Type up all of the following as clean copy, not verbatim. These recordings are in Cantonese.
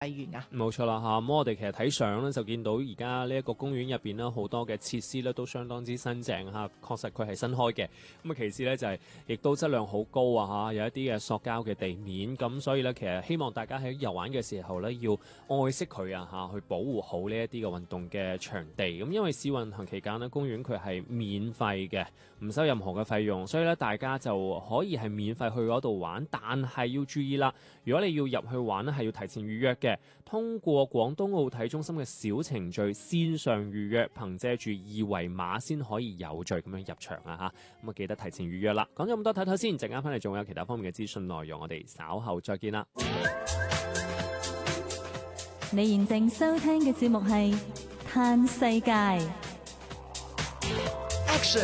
源啊。 冇錯啦嚇，咁我哋其實睇相咧就見到而家呢一個公園入邊咧好多嘅設施咧都相當之新淨嚇，確實佢係新開嘅。咁啊其次咧就係亦都質量好高啊嚇，有一啲嘅塑膠嘅地面，咁所以咧其實希望大家喺遊玩嘅時候咧要愛惜佢啊嚇，去保護好呢一啲嘅運動嘅場地。咁因為試運行期間咧，公園佢係免費嘅，唔收任何嘅費用，所以咧大家就可以係免費去嗰度玩，但係要注意啦，如果你要入去玩咧係要提前預約嘅。通過廣東奧體中心嘅小程序線上預約，憑借住二維碼先可以有序咁樣入場啊嚇！咁啊記得提前預約啦。講咗咁多，睇睇先，陣間翻嚟仲有其他方面嘅資訊內容，我哋稍後再見啦。 你現正收聽嘅節目係《嘆世界》 Action。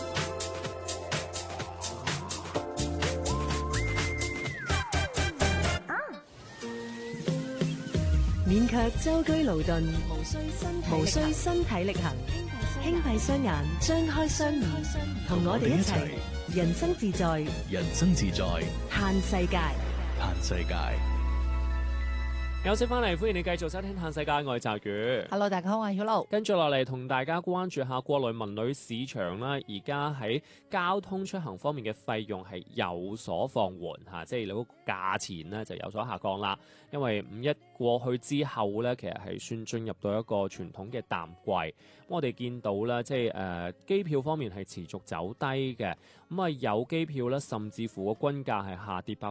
勉強舟車勞頓，無需身體力行，輕閉雙眼，張開雙耳，同我哋一齊人生自在， 人生自在， 嘆世界， 嘆世界。 休息翻嚟，歡迎你繼續收聽《嘆世界》，我係澤宇。 Hello， 大家好，我係曉露。 跟住落嚟同大家關注下國內文旅市場啦。而家喺交通出行方面嘅費用係有所放緩嚇，即係你嗰個價錢呢就有所下降啦。因為五一過去之後呢，其實係算進入到一個傳統嘅淡季。我哋見到啦，即係機票方面係持續走低嘅。咁啊有機票呢，甚至乎個均價係下跌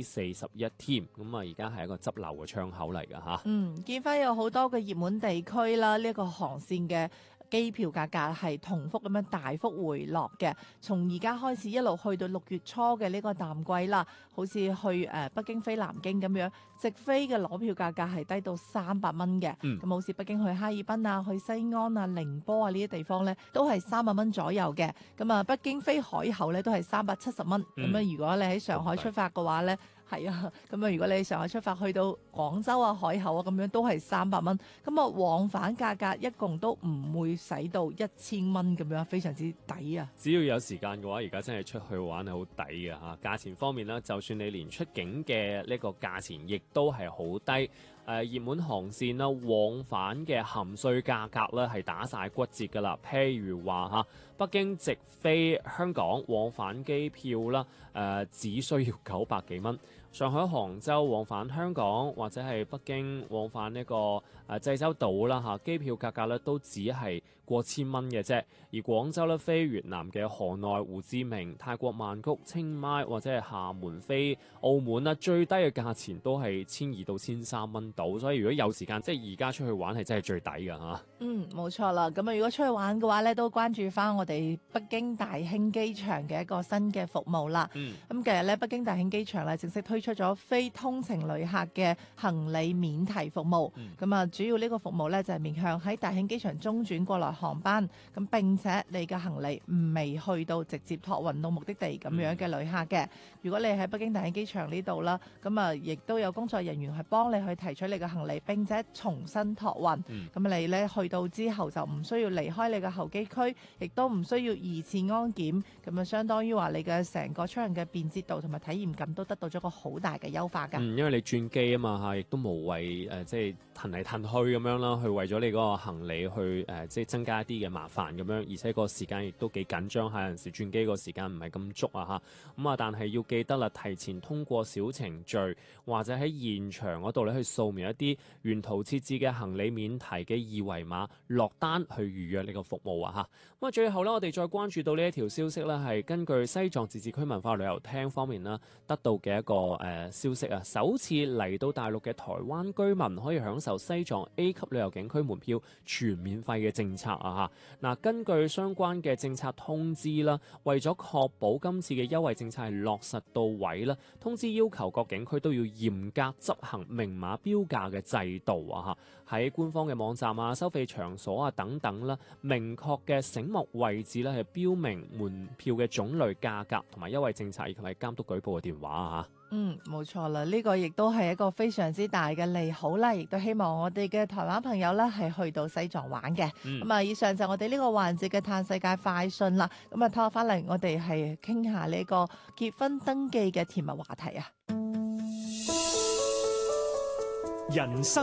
41%添。咁啊而家係一個執漏嘅窗口嚟㗎嚇。 見翻有好多嘅熱門地區啦，呢一個航線嘅機票價格係同幅咁樣大幅回落嘅，從而家開始一路去到6月初嘅呢個淡季啦，好似去北京飛南京咁樣，直飛嘅攞票價格係低到300蚊嘅。咁好似北京去哈爾濱啊、去西安啊、寧波啊呢啲地方呢，都係300蚊左右嘅。咁啊，北京飛海口呢，都係370蚊。咁啊，如果你喺上海出發嘅話呢，係啊，咁啊，如果你喺上海出發去到廣州啊、海口啊咁樣，都係300蚊。咁啊，往返價格一共都唔會使到1000蚊咁樣，非常之抵啊！ 只要有時間嘅話，而家真係出去玩係好抵嘅嚇。價錢方面呢，就算你連出境嘅呢個價錢，亦都係好低。熱門航線啦，往返嘅含稅價格咧係打晒骨折㗎啦。譬如話嚇，北京直飛香港往返機票啦，只需要900幾蚊。上海、杭州往返香港或者係北京往返呢個濟州島啦嚇，機票價格咧都只係過千蚊嘅啫。而廣州咧飛越南嘅河內、胡志明、泰國曼谷、清邁或者係廈門飛澳門啦，最低嘅價錢都係1200到1300蚊到。所以如果有時間，即係而家出去玩係真係最抵㗎嚇。 冇錯啦。咁啊，如果出去玩嘅話咧，都關注翻我哋北京大興機場嘅一個新嘅服務啦。咁其實咧，北京大興機場咧正式推出咗非通程旅客嘅行李免提服務。咁啊，主要呢個服務咧就係面向喺大興機場中轉過來航班，咁並且你嘅行李未去到直接託運到目的地咁樣嘅旅客嘅。如果你喺北京大興機場呢度啦，咁啊亦都有工作人員係幫你去提取你嘅行李，並且重新託運。咁你咧去到之後就唔需要離開你嘅候機區，亦都唔需要2次安檢。咁啊，相當於話你嘅成個出行嘅便捷度同埋體驗感都得到咗個好大嘅優化㗎。 因為你轉機啊嘛嚇，亦都無謂即係騰嚟騰去咁樣啦，去為咗你嗰個行李去即係增加一啲嘅麻煩咁樣，而且個時間亦都幾緊張嚇，有陣時轉機個時間唔係咁足啊嚇。咁啊，但係要記得啦，提前通過小程序或者喺現場嗰度咧去掃描一啲沿途設置嘅行李免提嘅二維碼，落單去預約呢個服務啊嚇。咁啊，最後咧，我哋再關注到呢一條消息咧，係根據西藏自治區文化旅遊廳方面啦得到嘅一個消息啊，首次嚟到大陸嘅台灣居民可以享受西藏 A 級旅遊景區門票全免費嘅政策啊嚇。嗱，根據相關嘅政策通知啦，為咗確保今次嘅優惠政策係落實到位啦，通知要求各景區都要嚴格執行明碼標價嘅制度啊嚇。喺官方嘅網站啊、收費場所啊等等啦，明確嘅醒目位置咧係標明門票嘅種類、價格同埋優惠政策，以及係監督舉報嘅電話啊。 冇錯啦，呢個亦都係一個非常之大嘅利好啦，亦都希望我哋嘅台灣朋友呢係去到西藏玩嘅。咁啊，以上就我哋呢個環節嘅嘆世界快訊啦。咁啊，拖翻嚟我哋係傾下呢個結婚登記嘅甜蜜話題啊。 人生